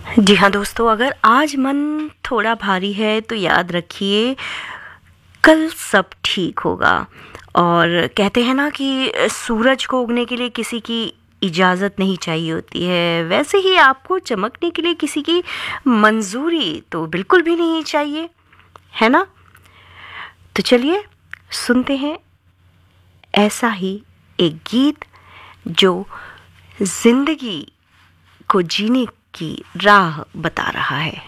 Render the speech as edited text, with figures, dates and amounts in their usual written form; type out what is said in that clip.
जी हाँ दोस्तों, अगर आज मन थोड़ा भारी है तो याद रखिए कल सब ठीक होगा। और कहते हैं ना कि सूरज को उगने के लिए किसी की इजाज़त नहीं चाहिए होती है, वैसे ही आपको चमकने के लिए किसी की मंजूरी तो बिल्कुल भी नहीं चाहिए, है ना? तो चलिए सुनते हैं ऐसा ही एक गीत जो जिंदगी को जीने की राह बता रहा है।